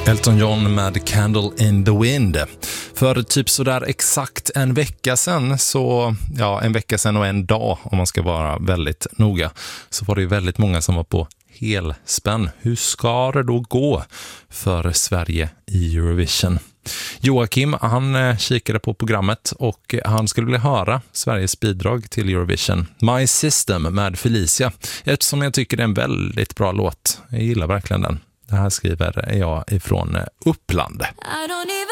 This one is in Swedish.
Elton John med Candle in the Wind. För typ sådär exakt en vecka sedan, en vecka sedan och en dag om man ska vara väldigt noga, så var det ju väldigt många som var på helspänn. Hur ska det då gå för Sverige i Eurovision? Joakim, han kikade på programmet och han skulle vilja höra Sveriges bidrag till Eurovision, My System med Felicia, eftersom jag tycker det är en väldigt bra låt. Jag gillar verkligen den. Det här skriver jag ifrån Uppland.